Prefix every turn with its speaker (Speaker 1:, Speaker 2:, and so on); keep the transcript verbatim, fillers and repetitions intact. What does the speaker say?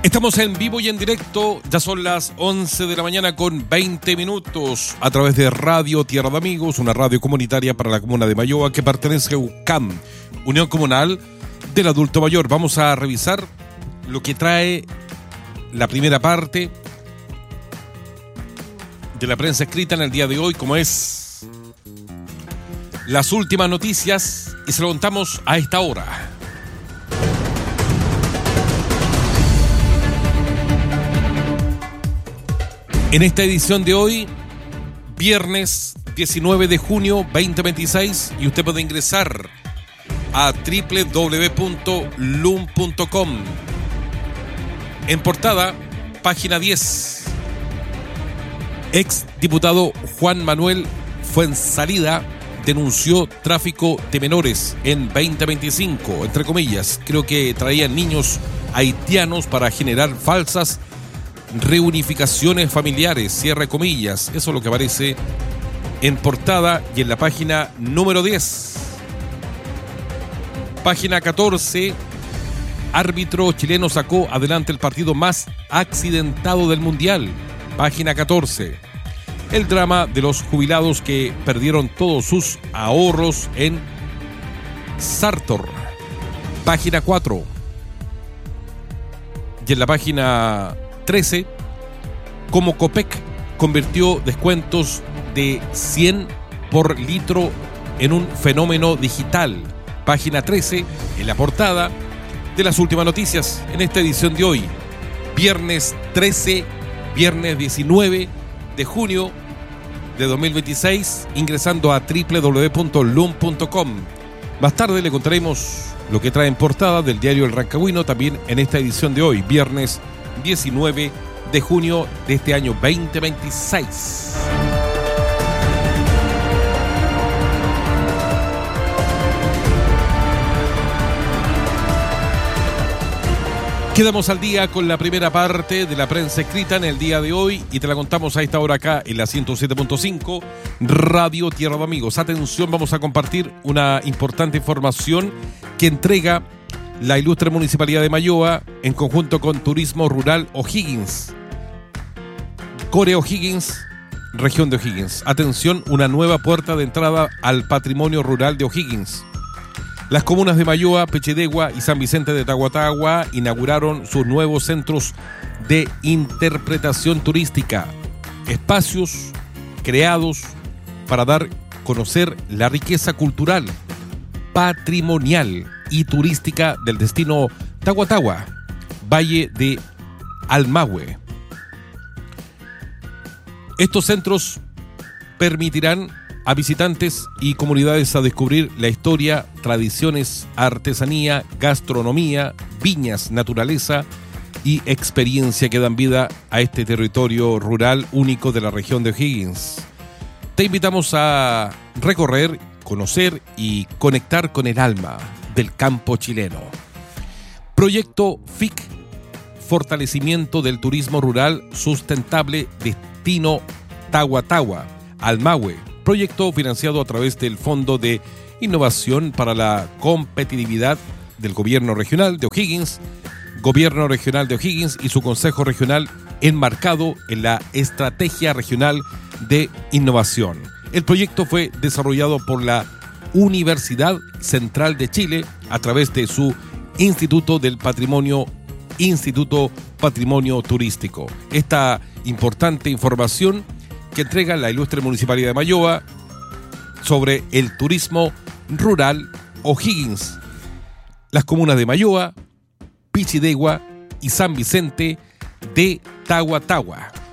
Speaker 1: Estamos en vivo y en directo, ya son las once de la mañana con veinte minutos a través de Radio Tierra de Amigos, una radio comunitaria para la comuna de Mayoa que pertenece a U C A M, Unión Comunal del Adulto Mayor. Vamos a revisar lo que trae la primera parte de la prensa escrita en el día de hoy, como es las últimas noticias, y se lo contamos a esta hora. En esta edición de hoy, viernes diecinueve de junio veinte veintiséis, y usted puede ingresar a doble u doble u doble u punto lum punto com. En portada, página diez. Ex diputado Juan Manuel Fuenzalida denunció tráfico de menores en veinte veinticinco, entre comillas. Creo que traían niños haitianos para generar falsas reunificaciones familiares, cierre comillas. Eso es lo que aparece en portada y en la página número diez. Página catorce. Árbitro chileno sacó adelante el partido más accidentado del mundial. Página catorce. El drama de los jubilados que perdieron todos sus ahorros en Sartor. Página cuatro. Y en la página trece, como Copec convirtió descuentos de cien por litro en un fenómeno digital. Página trece, en la portada de las últimas noticias en esta edición de hoy, viernes trece, viernes diecinueve de junio de dos mil veintiséis, ingresando a doble u doble u doble u punto lum punto com. Más tarde le contaremos lo que trae en portada del diario El Rancagüino, también en esta edición de hoy, viernes diecinueve de junio de este año veinte veintiséis. Quedamos al día con la primera parte de la prensa escrita en el día de hoy y te la contamos a esta hora acá en la ciento siete punto cinco Radio Tierra de Amigos. Atención, vamos a compartir una importante información que entrega la ilustre Municipalidad de Mayoa en conjunto con Turismo Rural O'Higgins. Core O'Higgins, región de O'Higgins. Atención, una nueva puerta de entrada al patrimonio rural de O'Higgins. Las comunas de Mayoa, Pechedegua y San Vicente de Tahuatahua inauguraron sus nuevos centros de interpretación turística, espacios creados para dar a conocer la riqueza cultural, patrimonial y turística del destino Tahuatahua, Valle de Almahue. Estos centros permitirán a visitantes y comunidades a descubrir la historia, tradiciones, artesanía, gastronomía, viñas, naturaleza y experiencia que dan vida a este territorio rural único de la región de O'Higgins. Te invitamos a recorrer, conocer y conectar con el alma del campo chileno. Proyecto F I C, fortalecimiento del turismo rural sustentable, destino Tahuatahua, Almahue. Proyecto financiado a través del Fondo de Innovación para la Competitividad del Gobierno Regional de O'Higgins, Gobierno Regional de O'Higgins y su Consejo Regional, enmarcado en la Estrategia Regional de Innovación. El proyecto fue desarrollado por la Universidad Central de Chile a través de su Instituto del Patrimonio, Instituto Patrimonio Turístico. Esta importante información que entrega la ilustre Municipalidad de Mayoa sobre el turismo rural O'Higgins. Las comunas de Mayoa, Pichidegua y San Vicente de Tahuatahua.